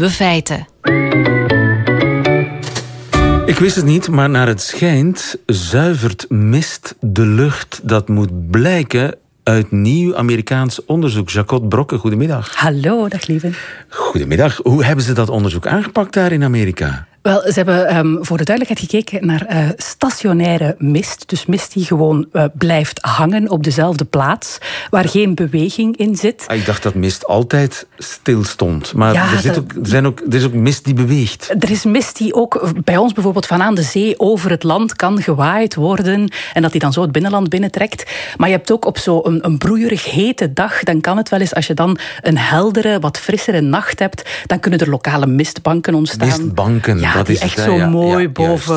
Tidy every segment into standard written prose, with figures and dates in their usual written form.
Nieuwe Feiten. Ik wist het niet, maar naar het schijnt zuivert mist de lucht. Dat moet blijken uit nieuw Amerikaans onderzoek. Jacot Brokke, goedemiddag. Hallo, dag lieve. Goedemiddag. Hoe hebben ze dat onderzoek aangepakt daar in Amerika? Wel, ze hebben voor de duidelijkheid gekeken naar stationaire mist. Dus mist die gewoon blijft hangen op dezelfde plaats, waar geen beweging in zit. Ik dacht dat mist altijd stil stond. Maar ja, er is ook mist die beweegt. Er is mist die ook bij ons bijvoorbeeld van aan de zee over het land kan gewaaid worden. En dat die dan zo het binnenland binnentrekt. Maar je hebt ook op zo'n broeierig hete dag, dan kan het wel eens, als je dan een heldere, wat frissere nacht hebt, dan kunnen er lokale mistbanken ontstaan. Mistbanken, ja, die echt zo mooi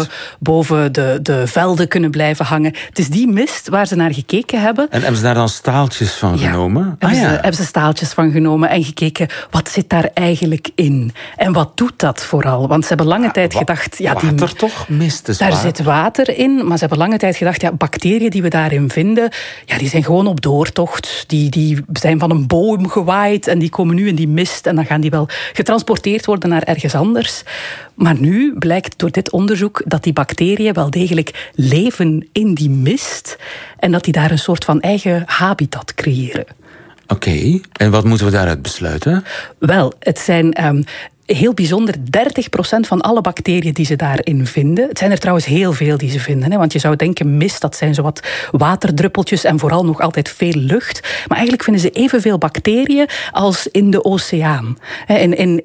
boven de velden kunnen blijven hangen. Het is die mist waar ze naar gekeken hebben. En hebben ze daar dan staaltjes van genomen? Hebben ze staaltjes van genomen en gekeken, wat zit daar eigenlijk in? En wat doet dat vooral? Want ze hebben lange tijd gedacht... Water toch? Mist is daar zit water in, maar ze hebben lange tijd gedacht, bacteriën die we daarin vinden, die zijn gewoon op doortocht. Die zijn van een boom gewaaid en die komen nu in die mist en dan gaan die wel getransporteerd worden naar ergens anders. Maar nu blijkt door dit onderzoek dat die bacteriën wel degelijk leven in die mist en dat die daar een soort van eigen habitat creëren. Oké, en wat moeten we daaruit besluiten? Wel, het zijn heel bijzonder 30% van alle bacteriën die ze daarin vinden. Het zijn er trouwens heel veel die ze vinden. Want je zou denken, mist, dat zijn zowat waterdruppeltjes en vooral nog altijd veel lucht. Maar eigenlijk vinden ze evenveel bacteriën als in de oceaan. In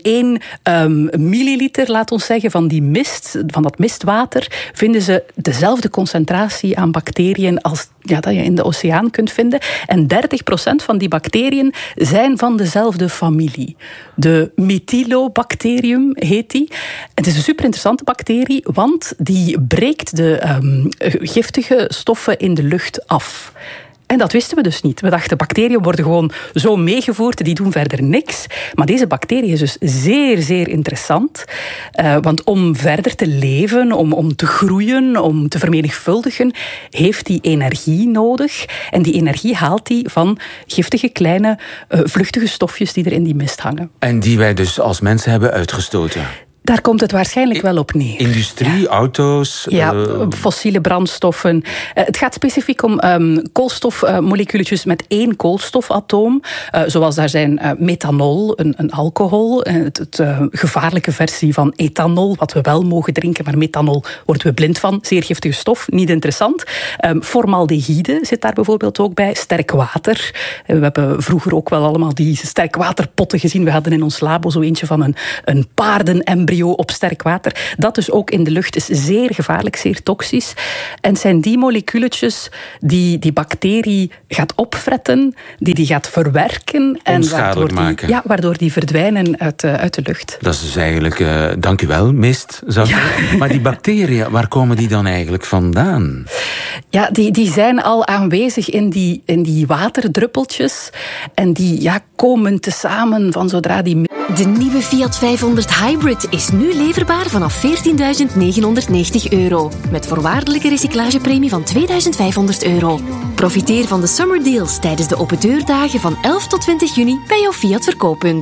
1 milliliter, laat ons zeggen, van die mist, van dat mistwater, vinden ze dezelfde concentratie aan bacteriën als dat je in de oceaan kunt vinden. En 30% van die bacteriën zijn van dezelfde familie. De Methylobacterium heet die. Het is een super interessante bacterie, want die breekt de giftige stoffen in de lucht af. En dat wisten we dus niet. We dachten, bacteriën worden gewoon zo meegevoerd, die doen verder niks. Maar deze bacterie is dus zeer, zeer interessant. Want om verder te leven, om te groeien, om te vermenigvuldigen, heeft die energie nodig. En die energie haalt die van giftige, kleine, vluchtige stofjes die er in die mist hangen. En die wij dus als mensen hebben uitgestoten. Daar komt het waarschijnlijk wel op neer. Industrie, auto's... fossiele brandstoffen. Het gaat specifiek om koolstofmoleculetjes met 1 koolstofatoom. Zoals daar zijn methanol, een alcohol. Het gevaarlijke versie van ethanol, wat we wel mogen drinken, maar methanol worden we blind van. Zeer giftige stof, niet interessant. Formaldehyde zit daar bijvoorbeeld ook bij. Sterk water. We hebben vroeger ook wel allemaal die sterkwaterpotten gezien. We hadden in ons labo zo eentje van een paardenembryo op sterk water. Dat dus ook in de lucht is zeer gevaarlijk, zeer toxisch. En het zijn die moleculetjes die bacterie gaat opfretten, die gaat verwerken en waardoor die verdwijnen uit de lucht. Dat is dus eigenlijk, dank u wel, mist. Maar die bacteriën, waar komen die dan eigenlijk vandaan? Ja, die zijn al aanwezig in die waterdruppeltjes en die komen tezamen van zodra die... De nieuwe Fiat 500 Hybrid is nu leverbaar vanaf €14.990. Met voorwaardelijke recyclagepremie van €2.500. Profiteer van de summer deals tijdens de open deurdagen van 11 tot 20 juni bij jouw Fiat verkooppunt.